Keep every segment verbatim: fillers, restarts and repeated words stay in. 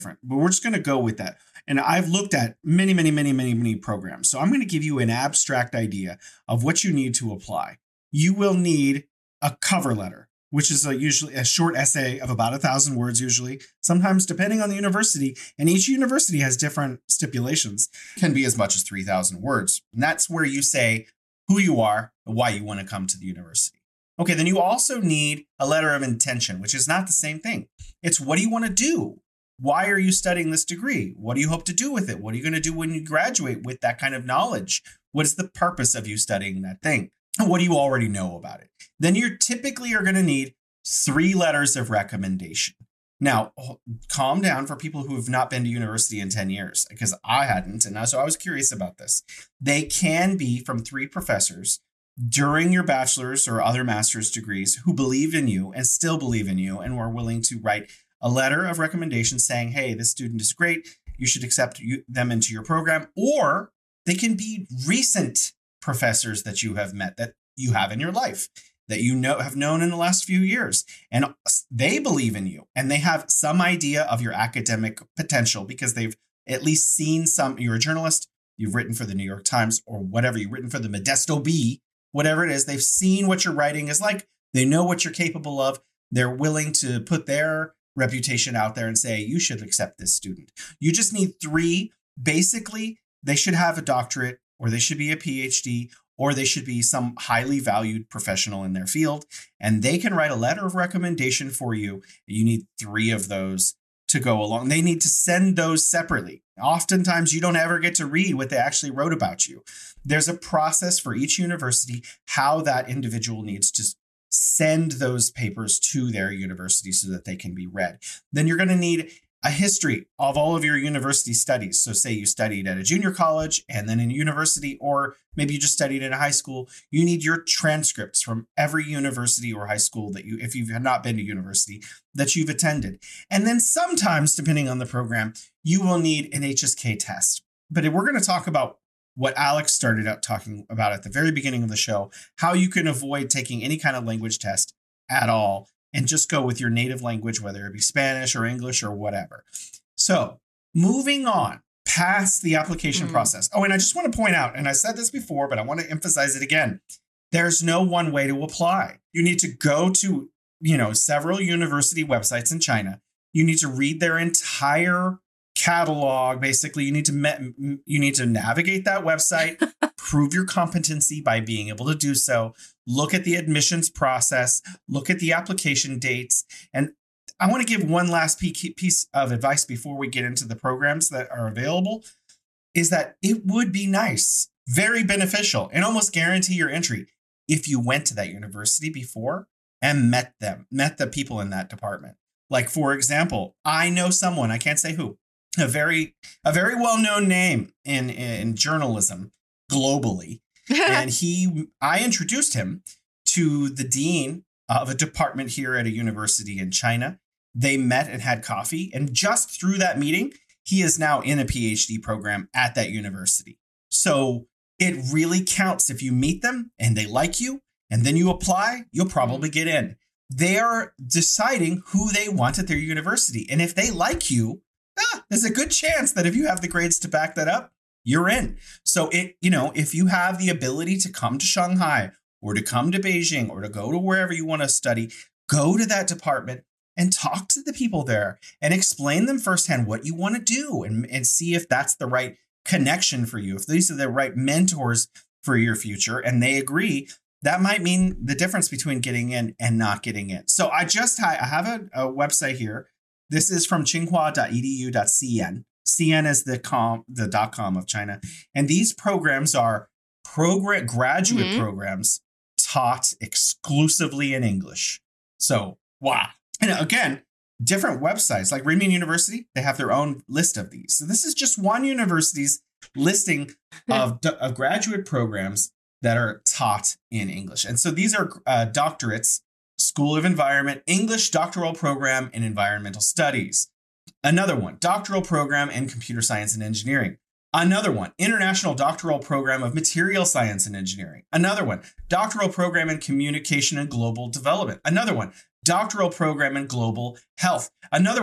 different, but we're just going to go with that. And I've looked at many, many, many, many, many programs. So I'm going to give you an abstract idea of what you need to apply. You will need a cover letter, which is a, usually a short essay of about a thousand words, usually, sometimes depending on the university. And each university has different stipulations, can be as much as three thousand words. And that's where you say who you are and why you want to come to the university. Okay, then you also need a letter of intention, which is not the same thing. It's what do you want to do? Why are you studying this degree? What do you hope to do with it? What are you going to do when you graduate with that kind of knowledge? What is the purpose of you studying that thing? And what do you already know about it? Then you typically are going to need three letters of recommendation. Now, calm down for people who have not been to university in ten years, because I hadn't. And so I was curious about this. They can be from three professors during your bachelor's or other master's degrees who believe in you and still believe in you and were willing to write a letter of recommendation saying, hey, this student is great. You should accept you, them into your program. Or they can be recent professors that you have met, that you have in your life, that you know have known in the last few years. And they believe in you and they have some idea of your academic potential because they've at least seen some, you're a journalist, you've written for the New York Times or whatever, you've written for the Modesto Bee, whatever it is, they've seen what your writing is like. They know what you're capable of. They're willing to put their reputation out there and say, you should accept this student. You just need three. Basically, they should have a doctorate or they should be a P H D or they should be some highly valued professional in their field. And they can write a letter of recommendation for you. You need three of those to go along. They need to send those separately. Oftentimes, you don't ever get to read what they actually wrote about you. There's a process for each university, how that individual needs to send those papers to their university so that they can be read. Then you're going to need a history of all of your university studies. So say you studied at a junior college and then in university, or maybe you just studied in a high school. You need your transcripts from every university or high school that you, if you've not been to university, that you've attended. And then sometimes, depending on the program, you will need an H S K test. But we're going to talk about what Alex started out talking about at the very beginning of the show, how you can avoid taking any kind of language test at all and just go with your native language, whether it be Spanish or English or whatever. So moving on past the application mm. process. Oh, and I just want to point out, and I said this before, but I want to emphasize it again. There's no one way to apply. You need to go to, you know, several university websites in China. You need to read their entire catalog. Basically, you need to me- you need to navigate that website, prove your competency by being able to do so. Look at the admissions process, look at the application dates. And I want to give one last piece of advice before we get into the programs that are available, is that it would be nice, very beneficial, and almost guarantee your entry if you went to that university before and met them, met the people in that department. Like, for example, I know someone, I can't say who, a very a very well-known name in, in journalism globally. And he, I introduced him to the dean of a department here at a university in China. They met and had coffee. And just through that meeting, he is now in a P H D program at that university. So it really counts if you meet them and they like you and then you apply, you'll probably get in. They are deciding who they want at their university. And if they like you, ah, there's a good chance that if you have the grades to back that up, you're in. So it, you know, if you have the ability to come to Shanghai or to come to Beijing or to go to wherever you want to study, go to that department and talk to the people there and explain them firsthand what you want to do and, and see if that's the right connection for you. If these are the right mentors for your future and they agree, that might mean the difference between getting in and not getting in. So I just I have a, a website here. This is from tsinghua dot e d u dot c n. C N is the com, the dot com of China. And these programs are program graduate mm-hmm. programs taught exclusively in English. So, wow. And again, different websites like Renmin University, they have their own list of these. So this is just one university's listing of, of graduate programs that are taught in English. And so these are uh, doctorates, School of Environment, English Doctoral Program in Environmental Studies. Another one, Doctoral Program in Computer Science and Engineering. Another one, International Doctoral Program of Material Science and Engineering. Another one, Doctoral Program in Communication and Global Development. Another one, Doctoral Program in Global Health. Another one,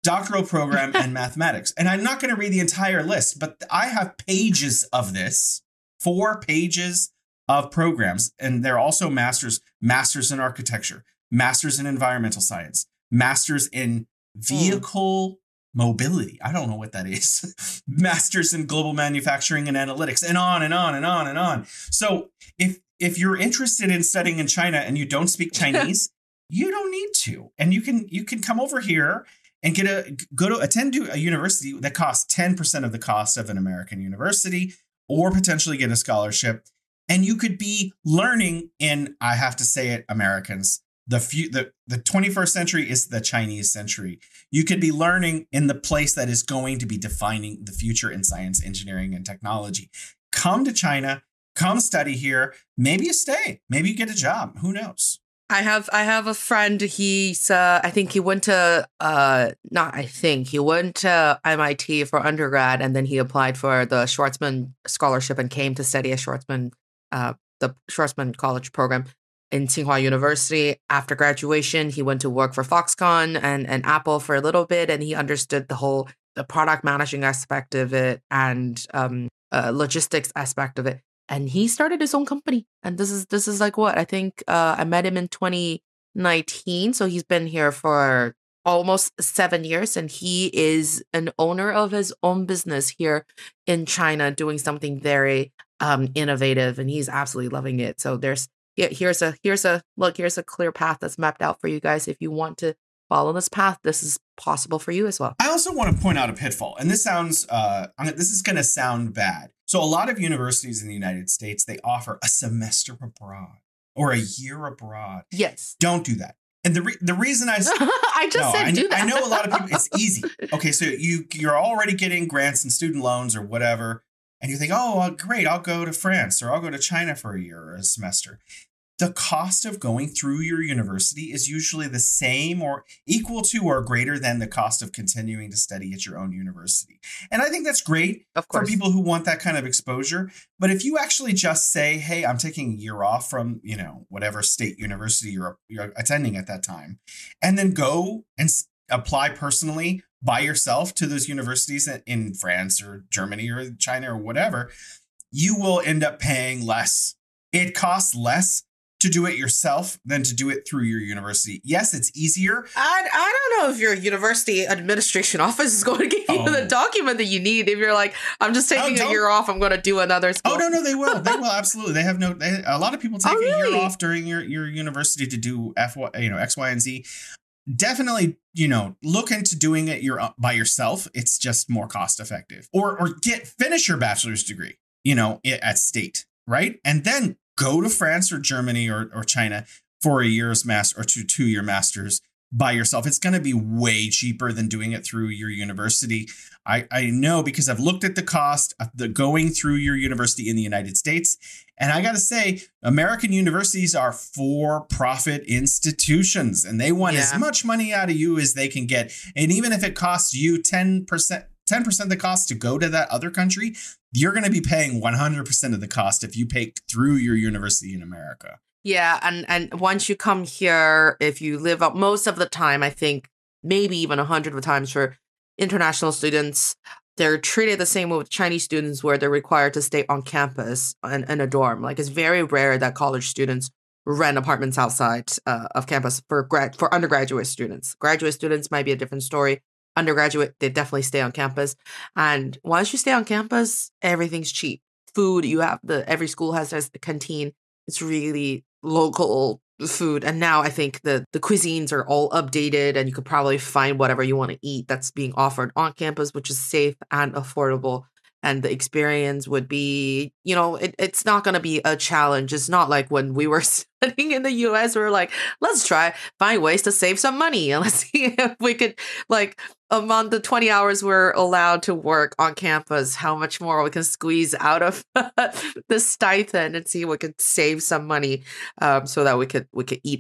doctoral program, and mathematics. And I'm not going to read the entire list, but I have pages of this, four pages of programs. And they're also masters, masters in architecture, masters in environmental science, masters in vehicle mm. mobility. I don't know what that is. Masters in global manufacturing and analytics, and on and on and on and on. So if if you're interested in studying in China and you don't speak Chinese, you don't need to. And you can you can come over here and get a go to attend to a university that costs ten percent of the cost of an American university, or potentially get a scholarship. And you could be learning in, I have to say it, Americans, the few, the, the twenty-first century is the Chinese century. You could be learning in the place that is going to be defining the future in science, engineering, and technology. Come to China, come study here. Maybe you stay, maybe you get a job. Who knows? I have I have a friend. He's uh, I think he went to uh not I think he went to M I T for undergrad, and then he applied for the Schwarzman scholarship and came to study at Schwarzman, uh, the Schwarzman College program in Tsinghua University. After graduation, he went to work for Foxconn and and Apple for a little bit, and he understood the whole the product managing aspect of it and um uh, logistics aspect of it. And he started his own company. And this is this is like what I think uh, I met him in twenty nineteen. So he's been here for almost seven years. And he is an owner of his own business here in China, doing something very um, innovative. And he's absolutely loving it. So there's yeah, here's a here's a look, here's a clear path that's mapped out for you guys. If you want to follow this path, this is possible for you as well. I also want to point out a pitfall. And this sounds uh, this is going to sound bad. So a lot of universities in the United States, they offer a semester abroad or a year abroad. Yes. Don't do that. And the re- the reason I I just no, said I, do that. I know a lot of people, it's easy. Okay, so you you're already getting grants and student loans or whatever, and you think, oh, well, great, I'll go to France or I'll go to China for a year or a semester. The cost of going through your university is usually the same or equal to or greater than the cost of continuing to study at your own university. And I think that's great of course, for people who want that kind of exposure. But if you actually just say, hey, I'm taking a year off from, you know, whatever state university you're, you're attending at that time, and then go and s- apply personally by yourself to those universities in France or Germany or China or whatever, you will end up paying less. It costs less to do it yourself than to do it through your university. Yes, it's easier. I, I don't know if your university administration office is going to give you oh. the document that you need. If you're like, I'm just taking oh, a year off, I'm going to do another school. Oh, no, no, they will. They will. Absolutely. They have no, they, a lot of people take oh, really? a year off during your, your university to do F, you know, X, Y, and Z. Definitely, you know, look into doing it your, by yourself. It's just more cost effective. Or, or get, finish your bachelor's degree, you know, at state, right? And then go to France or Germany or, or China for a year's master or two two year masters by yourself. It's going to be way cheaper than doing it through your university. I, I know because I've looked at the cost of the going through your university in the United States. And I got to say, American universities are for-profit institutions and they want yeah. as much money out of you as they can get. And even if it costs you ten percent, ten percent of the cost to go to that other country, you're going to be paying one hundred percent of the cost if you pay through your university in America. Yeah. And, and once you come here, if you live up most of the time, I think maybe even a hundred of times for international students, they're treated the same way with Chinese students where they're required to stay on campus in, in a dorm. Like it's very rare that college students rent apartments outside uh, of campus for grad for undergraduate students. Graduate students might be a different story. Undergraduate, they definitely stay on campus. And once you stay on campus, everything's cheap. Food, you have the every school has a canteen. It's really local food. And now I think the the cuisines are all updated and you could probably find whatever you want to eat that's being offered on campus, which is safe and affordable. And the experience would be, you know, it, it's not going to be a challenge. It's not like when we were studying in the U S, we were like, let's try find ways to save some money. And let's see if we could, like, among the twenty hours we're allowed to work on campus, how much more we can squeeze out of the stipend and see if we could save some money um, so that we could we could eat out.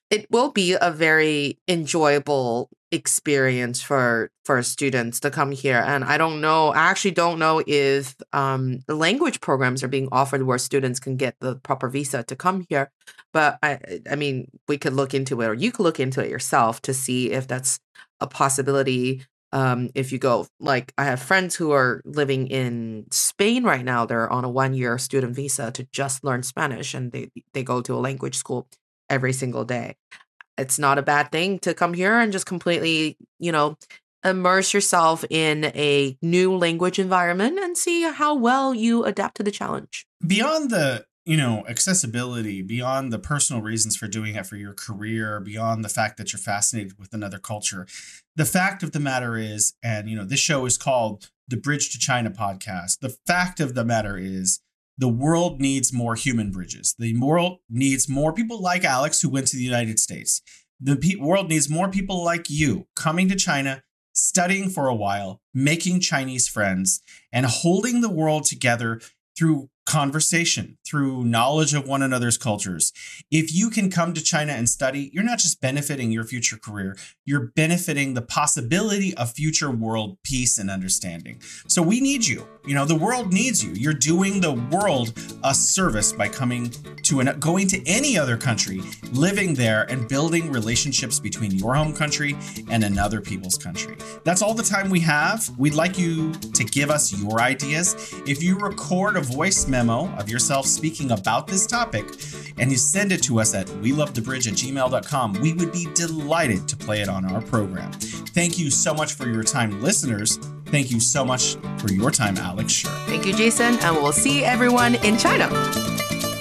it will be a very enjoyable experience for for students to come here. And I don't know, I actually don't know if um, the language programs are being offered where students can get the proper visa to come here. But I, I mean, we could look into it, or you could look into it yourself to see if that's a possibility. Um, if you go, like, I have friends who are living in Spain right now. They're on a one-year student visa to just learn Spanish, and they they go to a language school every single day. It's not a bad thing to come here and just completely, you know, immerse yourself in a new language environment and see how well you adapt to the challenge. Beyond the, you know, accessibility, beyond the personal reasons for doing it for your career, beyond the fact that you're fascinated with another culture, the fact of the matter is, and, you know, this show is called the Bridge to China podcast. The fact of the matter is, the world needs more human bridges. The world needs more people like Alex who went to the United States. The pe- world needs more people like you coming to China, studying for a while, making Chinese friends, and holding the world together through conversation, through knowledge of one another's cultures. If you can come to China and study, you're not just benefiting your future career, you're benefiting the possibility of future world peace and understanding. So we need you. You know, the world needs you. You're doing the world a service by coming to and going to any other country, living there and building relationships between your home country and another people's country. That's all the time we have. We'd like you to give us your ideas. If you record a voice memo of yourself speaking about this topic and you send it to us at we love the bridge at gmail dot com, we would be delighted to play it on our program. Thank you so much for your time, listeners. Thank you so much for your time, Alex Scher. Thank you, Jason, and we'll see everyone in China.